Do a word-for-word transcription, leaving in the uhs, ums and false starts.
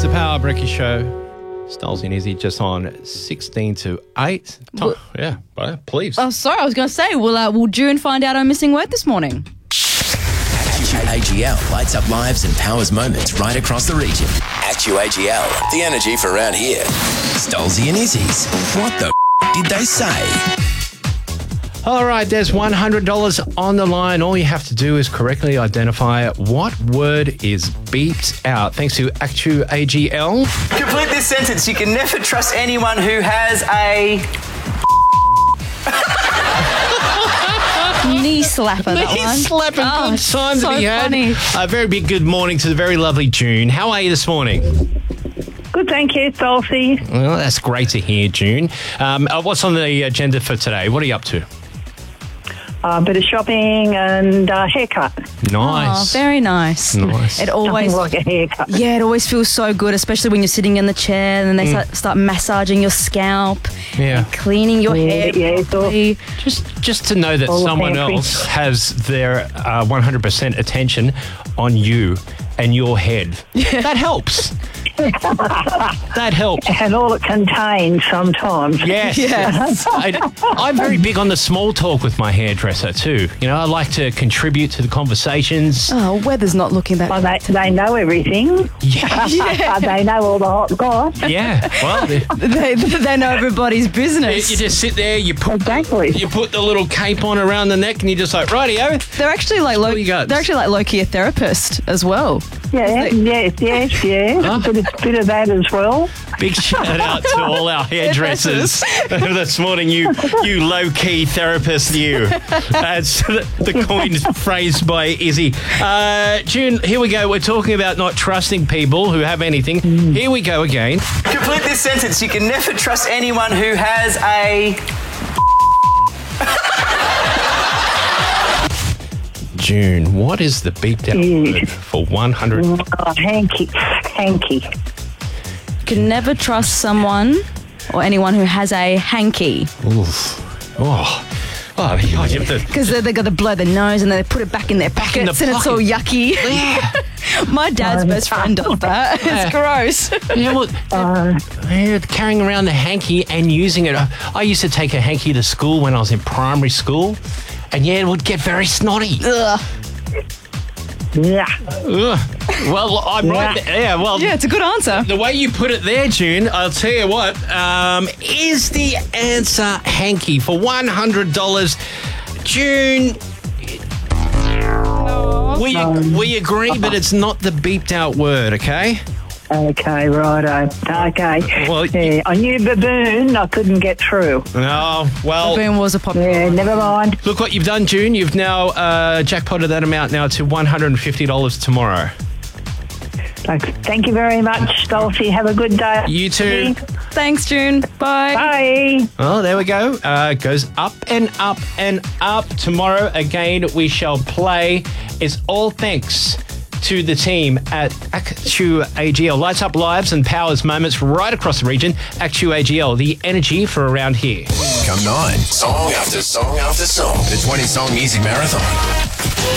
the Power Breaky Show. Stolzy and Izzy just on sixteen to eight. Tom, Well- yeah, well, please. Oh, sorry, I was going to say, will, uh, will June find out our missing word this morning? A G L lights up lives and powers moments right across the region. Actu A G L, the energy for around here. Stolzy and Izzy's. What the f- did they say? All right, there's one hundred dollars on the line. All you have to do is correctly identify what word is beeped out. Thanks to Actu A G L. Complete this sentence. You can never trust anyone who has a... Knee slapper, that one. slapping Oh, good time so that he had. funny. A very big good morning to the very lovely June. How are you this morning? Good, thank you, Stolzy. Well, that's great to hear, June. Um, uh, what's on the agenda for today? What are you up to? A bit of shopping and uh, haircut. Nice. Oh, very nice. Nice. It Nothing always, like a haircut. yeah, it always feels so good, especially when you're sitting in the chair and then they start, start massaging your scalp, Yeah. cleaning your Yeah, hair. yeah, it's all- properly. Just just to know that All the someone pantry. else has their uh, one hundred percent attention on you and your head. That helps. That helps. And all it contains sometimes. Yes. Yes. I, I'm very big on the small talk with my hairdresser too. You know, I like to contribute to the conversations. Oh, weather's not looking that Well, good. they, they know everything. Yeah. They know all the hot goss. Yeah. Well, you, They, they know everybody's business. you just sit there, you put Exactly. you put the little cape on around the neck, and you're just like, rightio. They're actually like low, you got? they're actually like low key a therapist as well. Yeah, yes, yes, yeah. Huh? Bit, of, bit of that as well. Big shout out to all our hairdressers this morning. You, you low key therapist, you. That's the coined phrase by Izzy. Uh, June, here we go. We're talking about not trusting people who have anything. Here we go again. Complete this sentence. You can never trust anyone who has a... June, what is the beeped out Yes. word for one hundred? Oh, hanky, hanky. You can never trust someone or anyone who has a hanky Oof. Oh. Oh, you have to. because they got to blow their nose and then they put it back in their in pockets the and it's all pocket. yucky. Yeah. My dad's best friend does that. It's gross. Yeah, well, Uh, yeah, carrying around the hanky and using it. I used to take a hanky to school when I was in primary school, and yeah, it would get very snotty. Ugh. yeah. Ugh. Well, I'm right there. Yeah, well, Yeah, it's a good answer. the way you put it there, June, I'll tell you what, um, is the answer hanky for one hundred dollars. June, we, we agree, but it's not the beeped out word, okay? Okay, righto. Okay. Well, yeah, I knew baboon. I couldn't get through. No, well, Boom was a popular. Yeah, never mind. look what you've done, June. You've now uh, jackpotted that amount now to one hundred fifty dollars tomorrow. Okay. Thank you very much, Stolzy. Have a good day. You too. Thanks, June. Bye. Bye. Oh, there we go. Uh, it goes up and up and up. Tomorrow, again, we shall play. It's all thanks to the team at Actu A G L. Lights up lives and powers moments right across the region. Actu A G L, the energy for around here. Come nine. Song after song after song. The twenty song Easy Marathon.